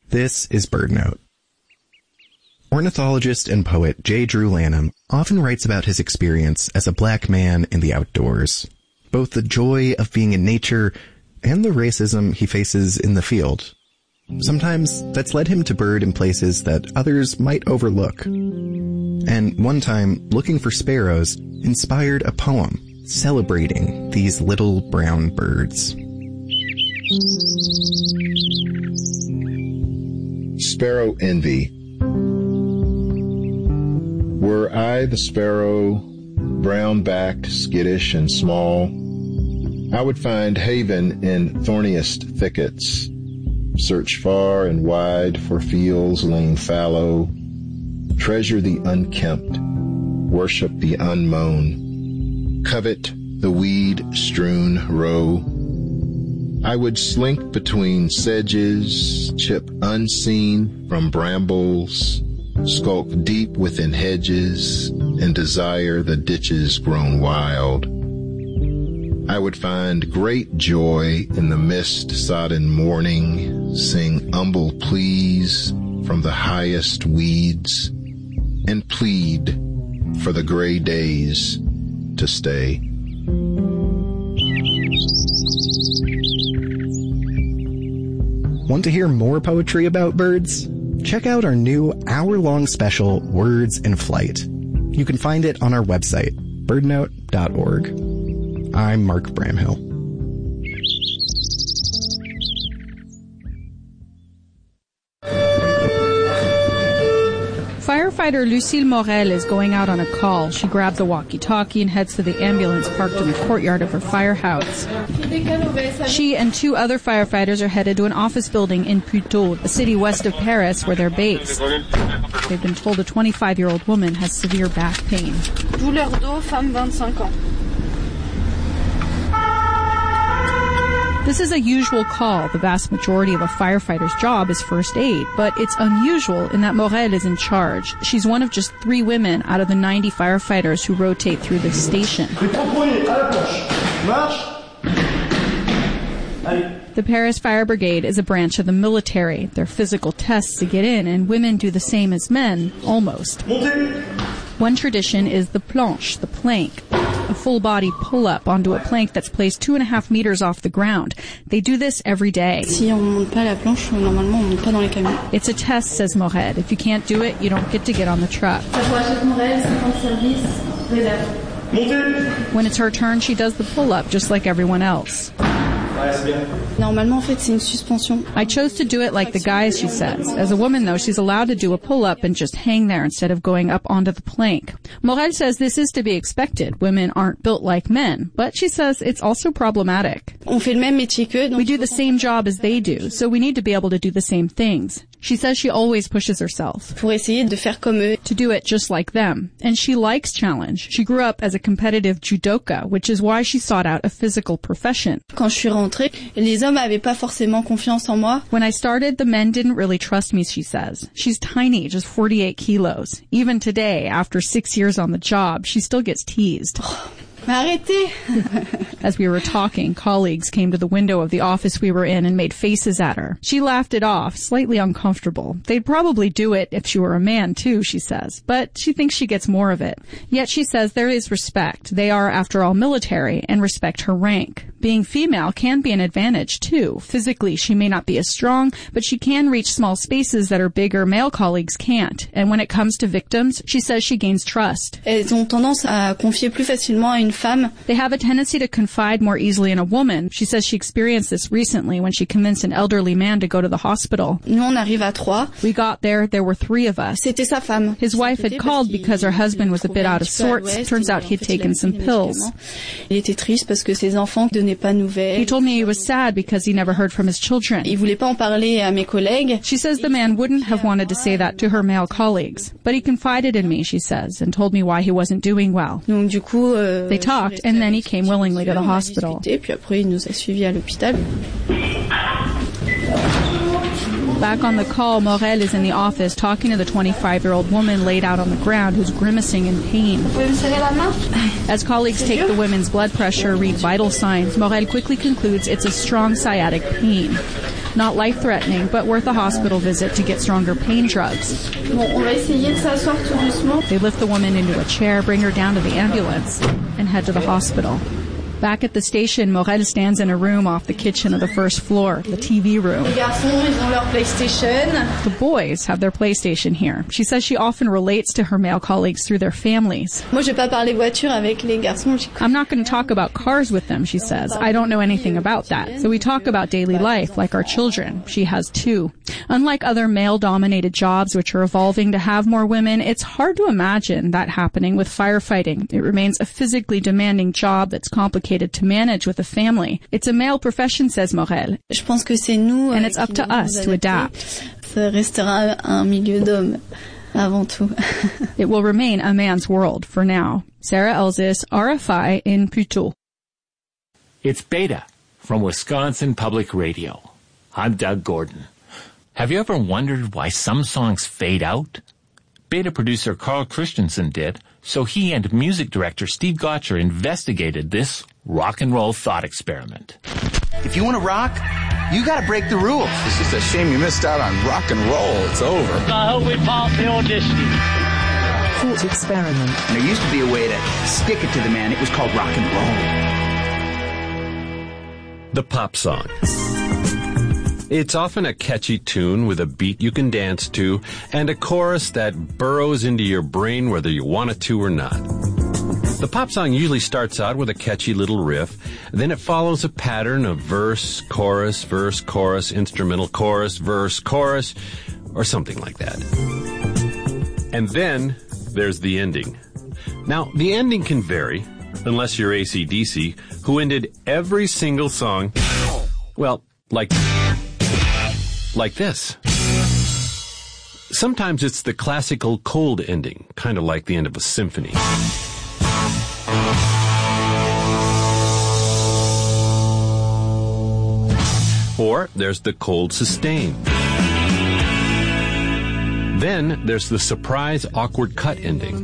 This is BirdNote. Ornithologist and poet J. Drew Lanham often writes about his experience as a black man in the outdoors, both the joy of being in nature and the racism he faces in the field. Sometimes that's led him to bird in places that others might overlook. And one time, looking for sparrows inspired a poem celebrating these little brown birds. Sparrow Envy. Were I the sparrow, brown-backed, skittish, and small, I would find haven in thorniest thickets, search far and wide for fields laying fallow, treasure the unkempt, worship the unmown, covet the weed-strewn row. I would slink between sedges, chip unseen from brambles, skulk deep within hedges, and desire the ditches grown wild. I would find great joy in the mist-sodden morning, sing humble pleas from the highest weeds, and plead for the gray days to stay. Want to hear more poetry about birds? Check out our new hour-long special, Words in Flight. You can find it on our website, birdnote.org. I'm Mark Bramhill. Firefighter Lucille Morel is going out on a call. She grabs a walkie-talkie and heads to the ambulance parked in the courtyard of her firehouse. She and 2 other firefighters are headed to an office building in Puteaux, a city west of Paris, where they're based. They've been told a 25-year-old woman has severe back pain. Douleur dos, femme 25 ans. This is a usual call. The vast majority of a firefighter's job is first aid, but it's unusual in that Morel is in charge. She's one of just 3 women out of the 90 firefighters who rotate through the station. The Paris Fire Brigade is a branch of the military. There are physical tests to get in, and women do the same as men, almost. One tradition is the planche, the plank, a full-body pull-up onto a plank that's placed 2.5 meters off the ground. They do this every day. It's a test, says Morel. If you can't do it, you don't get to get on the truck. When it's her turn, she does the pull-up just like everyone else. I chose to do it like the guys, she says. As a woman, though, she's allowed to do a pull-up and just hang there instead of going up onto the plank. Morel says this is to be expected. Women aren't built like men. But she says it's also problematic. We do the same job as they do, so we need to be able to do the same things. She says she always pushes herself to do it just like them. And she likes challenge. She grew up as a competitive judoka, which is why she sought out a physical profession. When I started, the men didn't really trust me, she says. She's tiny, just 48 kilos. Even today, after 6 years on the job, she still gets teased. As we were talking, colleagues came to the window of the office we were in and made faces at her. She laughed it off, slightly uncomfortable. They'd probably do it if she were a man, too, she says. But she thinks she gets more of it. Yet she says there is respect. They are, after all, military and respect her rank. Being female can be an advantage, too. Physically, she may not be as strong, but she can reach small spaces that her bigger male colleagues can't. And when it comes to victims, she says she gains trust. They have a tendency to confide more easily in a woman. She says she experienced this recently when she convinced an elderly man to go to the hospital. We got there were 3 of us. His wife had called because her husband was a bit out of sorts. Turns out he'd taken some pills. He told me he was sad because he never heard from his children. She says the man wouldn't have wanted to say that to her male colleagues. But he confided in me, she says, and told me why he wasn't doing well. They talked, and then he came willingly to the hospital. Back on the call, Morel is in the office talking to the 25-year-old woman laid out on the ground who's grimacing in pain. As colleagues take the women's blood pressure, read vital signs, Morel quickly concludes it's a strong sciatic pain. Not life-threatening, but worth a hospital visit to get stronger pain drugs. Bon, on va essayer de s'asseoir tout doucement. They lift the woman into a chair, bring her down to the ambulance, and head to the hospital. Back at the station, Morel stands in a room off the kitchen of the first floor, the TV room. Les garçons, ils ont leur PlayStation. The boys have their PlayStation here. She says she often relates to her male colleagues through their families. Moi, je vais pas parler voiture avec les garçons. I'm not going to talk about cars with them, she says. I don't know anything about that. So we talk about daily life, like our children. She has 2. Unlike other male-dominated jobs which are evolving to have more women, it's hard to imagine that happening with firefighting. It remains a physically demanding job that's complicated to manage with a family. It's a male profession, says Morel. Je pense que c'est nous, and it's up to us to adapt. Ça restera un milieu d'hommes avant tout. It will remain a man's world for now. Sarah Elzis, RFI in Puteaux. It's Beta from Wisconsin Public Radio. I'm Doug Gordon. Have you ever wondered why some songs fade out? Beta producer Carl Christensen did, so he and music director Steve Gotcher investigated this rock and roll thought experiment. If you want to rock, you got to break the rules. It's just a shame you missed out on rock and roll. It's over. I hope we pass the audition. Thought experiment. And there used to be a way to stick it to the man. It was called rock and roll. The pop song. It's often a catchy tune with a beat you can dance to and a chorus that burrows into your brain whether you want it to or not. The pop song usually starts out with a catchy little riff, then it follows a pattern of verse, chorus, instrumental chorus, verse, chorus, or something like that. And then there's the ending. Now, the ending can vary, unless you're AC/DC, who ended every single song, well, like this. Sometimes it's the classical cold ending, kind of like the end of a symphony. Or there's the cold sustain. Then there's the surprise awkward cut ending.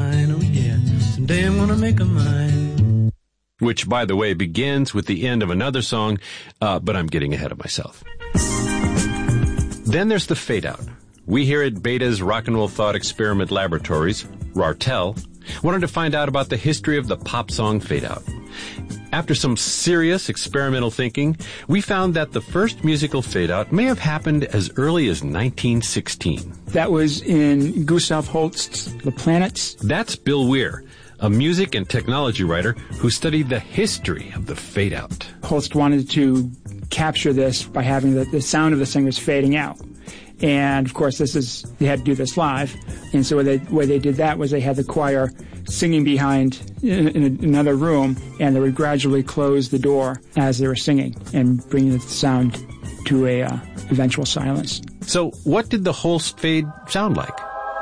Which, by the way, begins with the end of another song, but I'm getting ahead of myself. Then there's the fade out. We here at Beta's Rock and Roll Thought Experiment Laboratories, RARTEL, wanted to find out about the history of the pop song fade out. After some serious experimental thinking, we found that the first musical fade out may have happened as early as 1916. That was in Gustav Holst's The Planets. That's Bill Weir, a music and technology writer who studied the history of the fade out. Holst wanted to capture this by having the sound of the singers fading out. And, of course, they had to do this live. And so the way they did that was they had the choir singing behind in another room, and they would gradually close the door as they were singing and bring the sound to a eventual silence. So what did the Holst fade sound like?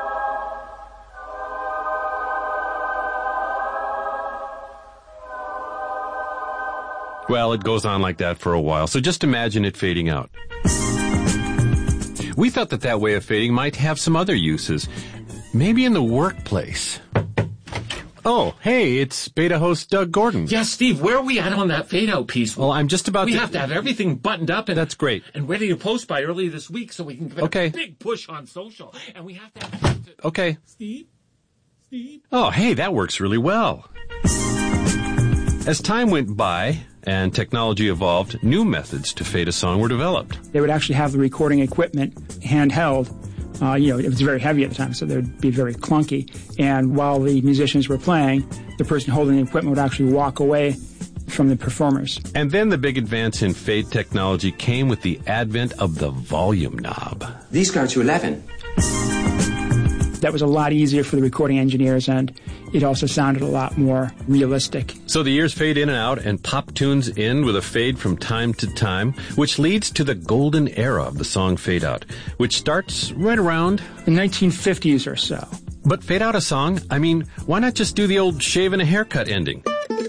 Well, it goes on like that for a while, so just imagine it fading out. We thought that way of fading might have some other uses. Maybe in the workplace. Oh, hey, it's Beta host Doug Gordon. Yeah, Steve, where are we at on that fade-out piece? Well, I'm just about We have to have everything buttoned up and... That's great. And ready to post by early this week so we can give it a big push on social. And we have to have... Okay. Steve? Oh, hey, that works really well. As time went by and technology evolved, new methods to fade a song were developed. They would actually have the recording equipment handheld. It was very heavy at the time, so they would be very clunky. And while the musicians were playing, the person holding the equipment would actually walk away from the performers. And then the big advance in fade technology came with the advent of the volume knob. These go to 11. That was a lot easier for the recording engineers, and it also sounded a lot more realistic. So the years fade in and out, and pop tunes end with a fade from time to time, which leads to the golden era of the song fade out, which starts right around the 1950s or so. But fade out a song? I mean, why not just do the old shave and a haircut ending?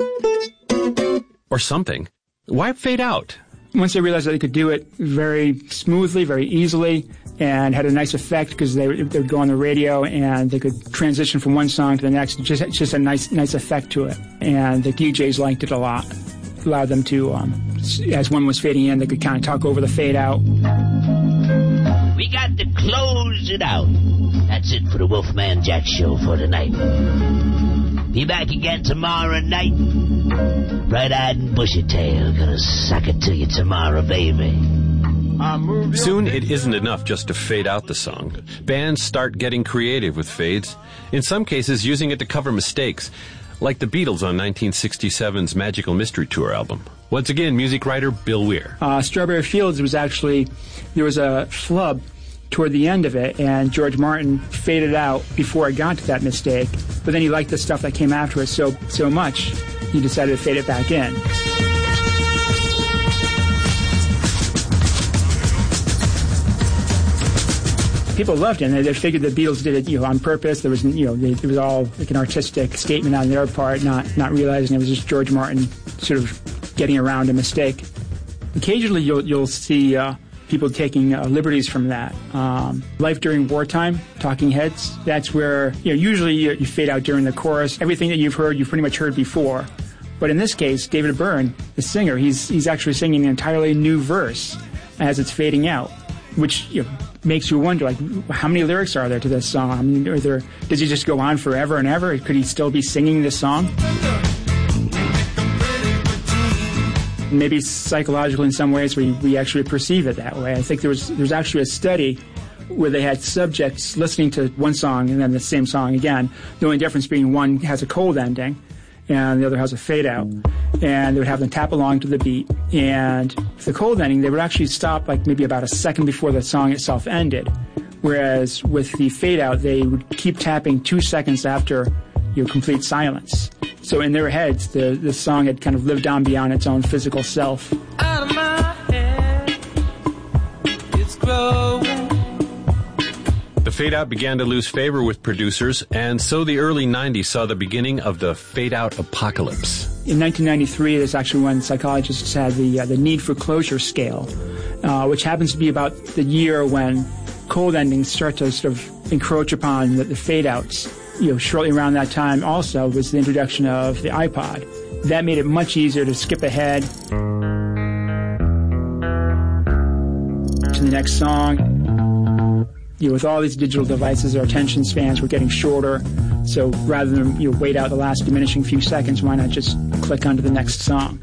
Or something. Why fade out? Once they realized that they could do it very smoothly, very easily, and had a nice effect because they would go on the radio and they could transition from one song to the next. Just a nice effect to it. And the DJs liked it a lot. allowed them to, as one was fading in, they could kind of talk over the fade out. We got to close it out. That's it for the Wolfman Jack Show for tonight. Be back again tomorrow night. Bright-eyed and bushy-tailed, gonna suck it to you tomorrow, baby. Soon it isn't enough just to fade out the song. Bands start getting creative with fades, in some cases using it to cover mistakes, like the Beatles on 1967's Magical Mystery Tour album. Once again, music writer Bill Weir. Strawberry Fields was actually, there was a flub toward the end of it, and George Martin faded out before it got to that mistake, but then he liked the stuff that came after it so much, he decided to fade it back in. People loved it, and they figured the Beatles did it, on purpose. There was, it was all like an artistic statement on their part, not realizing it was just George Martin sort of getting around a mistake. Occasionally, you'll see people taking liberties from that. Life During Wartime, Talking Heads. That's where usually you fade out during the chorus. Everything that you've pretty much heard before. But in this case, David Byrne, the singer, he's actually singing an entirely new verse as it's fading out, which makes you wonder, like, how many lyrics are there to this song? I mean, does he just go on forever and ever? Could he still be singing this song? Maybe psychological in some ways we actually perceive it that way. I think there's actually a study where they had subjects listening to one song and then the same song again. The only difference being one has a cold ending and the other has a fade out. And they would have them tap along to the beat. And with the cold ending, they would actually stop like maybe about a second before the song itself ended. Whereas with the fade out, they would keep tapping 2 seconds after complete silence. So in their heads, the song had kind of lived on beyond its own physical self. Out of my head, it's growing. The fade-out began to lose favor with producers, and so the early 90s saw the beginning of the fade-out apocalypse. In 1993, is actually when psychologists had the need for closure scale, which happens to be about the year when cold endings start to sort of encroach upon the fade-outs. Shortly around that time also was the introduction of the iPod. That made it much easier to skip ahead to the next song. With all these digital devices, our attention spans were getting shorter. So rather than wait out the last diminishing few seconds, why not just click onto the next song?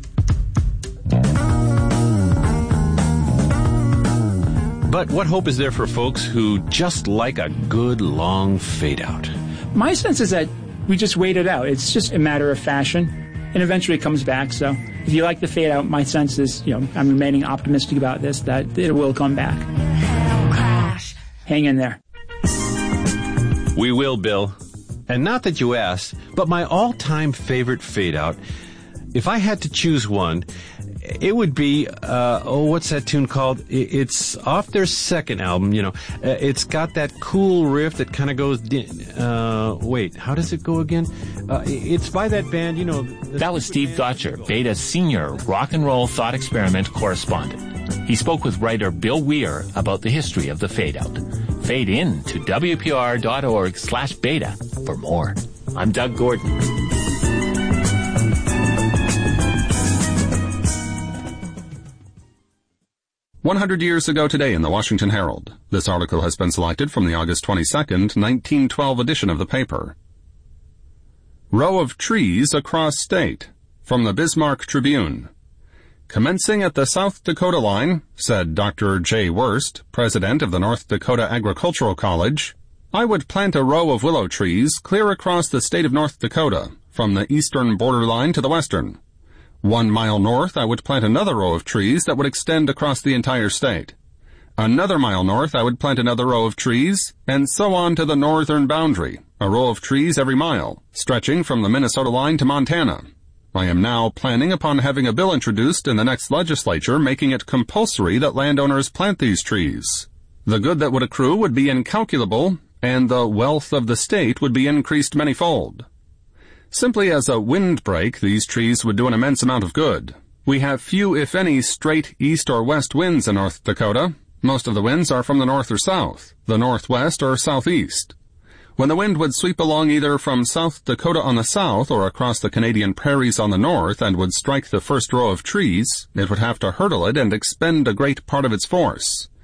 But what hope is there for folks who just like a good long fade out? My sense is that we just wait it out. It's just a matter of fashion, and eventually it comes back. So if you like the fade out, my sense is, I'm remaining optimistic about this, that it will come back. Hang in there. We will, Bill. And not that you asked, but my all-time favorite fade-out, if I had to choose one, it would be, what's that tune called? It's off their second album, It's got that cool riff that kind of goes, wait, how does it go again? It's by that band, That was Steve Gotcher, Beta's senior rock and roll thought experiment correspondent. He spoke with writer Bill Weir about the history of the fade-out. Fade in to WPR.org/beta for more. I'm Doug Gordon. "100 years ago today in the Washington Herald." This article has been selected from the August 22nd, 1912 edition of the paper. "Row of trees across state," from the Bismarck Tribune. "Commencing at the South Dakota line," said Dr. J. Wurst, president of the North Dakota Agricultural College, "I would plant a row of willow trees clear across the state of North Dakota, from the eastern borderline to the western. 1 mile north, I would plant another row of trees that would extend across the entire state. Another mile north, I would plant another row of trees, and so on to the northern boundary, a row of trees every mile, stretching from the Minnesota line to Montana. I am now planning upon having a bill introduced in the next legislature making it compulsory that landowners plant these trees. The good that would accrue would be incalculable, and the wealth of the state would be increased manyfold. Simply as a windbreak, these trees would do an immense amount of good. We have few, if any, straight east or west winds in North Dakota. Most of the winds are from the north or south, the northwest or southeast. When the wind would sweep along either from South Dakota on the south or across the Canadian prairies on the north and would strike the first row of trees, it would have to hurdle it and expend a great part of its force.